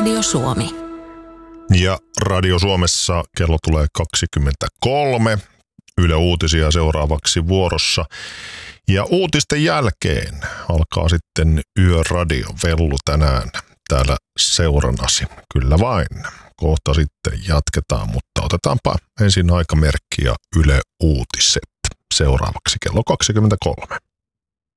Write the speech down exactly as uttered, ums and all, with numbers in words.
Radio Suomi. Ja Radio Suomessa kello tulee kaksikymmentäkolme. Yle Uutisia seuraavaksi vuorossa. Ja uutisten jälkeen alkaa sitten Yöradio Vellu tänään täällä seurannasi. Kyllä vain. Kohta sitten jatketaan, mutta otetaanpa ensin aikamerkki ja Yle Uutiset seuraavaksi kello kaksikymmentäkolme.